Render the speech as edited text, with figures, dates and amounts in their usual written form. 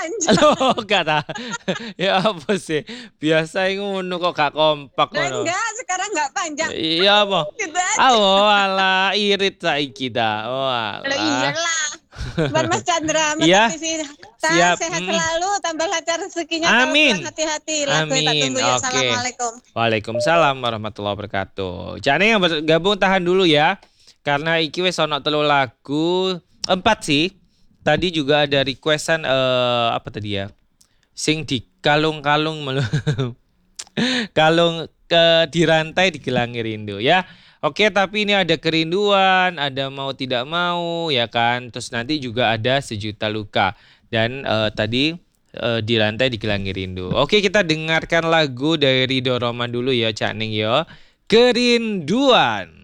panjang. Loh, kata. Ya apa sih? Biasa ngono kok gak kompak Nah, ngono. enggak, sekarang enggak panjang. Iya apa? Gitu aja. Oh, alah irit saiki dah. Oh, Loh alah. iyalah. Bar Mas Chandra, Mata Iya, TV. siap. Sehat selalu, tambah lancar rezekinya, kalau pulang Amin. hati-hati. Lagu tak Amin. tunggu yuk. Oke. Assalamualaikum. Waalaikumsalam warahmatullahi wabarakatuh. Jane yang bergabung tahan dulu ya. Karena iki wis ono telu lagu, empat sih. Tadi juga ada requestan apa tadi ya? Sing di kalung-kalung kalung ke dirantai digelangi rindu ya. Oke, tapi ini ada kerinduan, ada mau tidak mau ya kan. Terus nanti juga ada sejuta luka dan tadi dirantai digelangi rindu. Oke, kita dengarkan lagu dari Ridho Roma dulu ya, Cak Ning ya. Kerinduan.